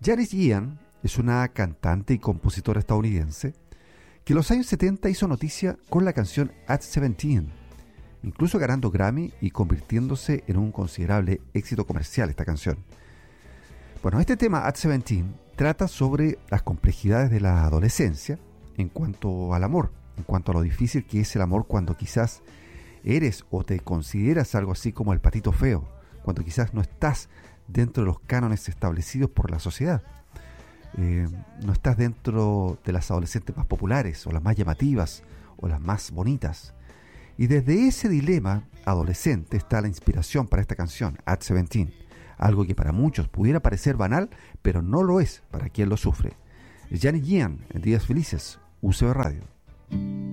Janis Ian es una cantante y compositora estadounidense que en los años 70 hizo noticia con la canción At 17, incluso ganando Grammy y convirtiéndose en un considerable éxito comercial esta canción. Bueno, este tema At 17 trata sobre las complejidades de la adolescencia en cuanto al amor, en cuanto a lo difícil que es el amor cuando quizás eres o te consideras algo así como el patito feo, cuando quizás no estás dentro de los cánones establecidos por la sociedad. No estás dentro de las adolescentes más populares o las más llamativas o las más bonitas. Y desde ese dilema adolescente está la inspiración para esta canción, At 17, algo que para muchos pudiera parecer banal, pero no lo es para quien lo sufre. Janis Ian, en Días Felices, UCB Radio.